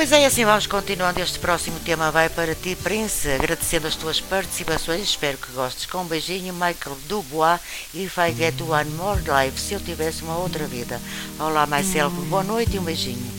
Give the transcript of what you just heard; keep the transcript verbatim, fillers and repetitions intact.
Pois é, assim vamos continuando. Este próximo tema vai para ti, Prince, agradecendo as tuas participações. Espero que gostes. Com um beijinho, Michael Dubois. If I get one more life, se eu tivesse uma outra vida. Olá, Myself, boa noite e um beijinho.